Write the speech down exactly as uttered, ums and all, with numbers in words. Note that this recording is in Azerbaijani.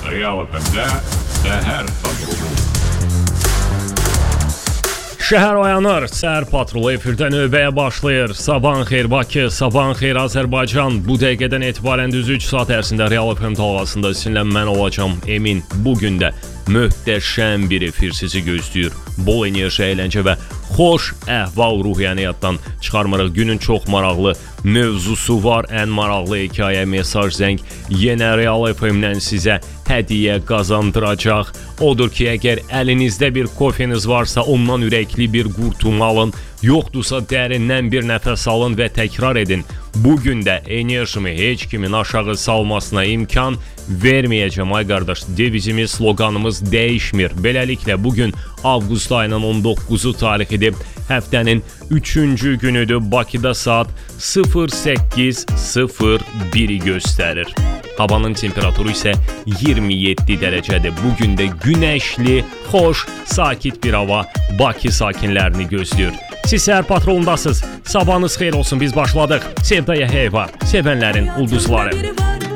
Real F M-də Səhər Patrulu. Şəhər oyanır, Səhər Patrulu efirdə növbəyə başlayır. Sabahın xeyir Bakı, sabahın xeyir Azərbaycan. Bu dəqiqədən etibarən düz üç saat ərzində Real F M dalğasında sizinlə mən olacağım Emin. Bugün də möhtəşəm bir efir sizi gözləyir. Bol enerji, əyləncə və xoş əhval-ruhiyyəni yaddan çıxarmırıq. Günün çox maraqlı mövzusu var. Ən maraqlı hekayə, mesaj, zəng yenə Real F M-dən sizə hədiyyə qazandıracaq. Odur ki, əgər əlinizdə bir kofeniz varsa, ondan ürəkli bir qurtum alın. Yoxdursa dərindən bir nəfəs alın və təkrar edin. Bugün də enerjimi heç kimin aşağı salmasına imkan verməyəcəm ay qardaş. Devizimiz, sloganımız dəyişmir. Beləliklə bugün avqust ayının on doqquzu tarixidir. Həftənin üçüncü günüdür. Bakıda saat sıfır səkkiz sıfır biri göstərir. Havanın temperaturu isə iyirmi yeddi dərəcədir. Bugün də günəşli, xoş, sakit bir hava Bakı sakinlərini gözləyir. Siz Səhər Patrolundasınız. Sabahınız xeyir olsun, biz başladıq. Sevdaya hey var, sevənlərin ulduzları.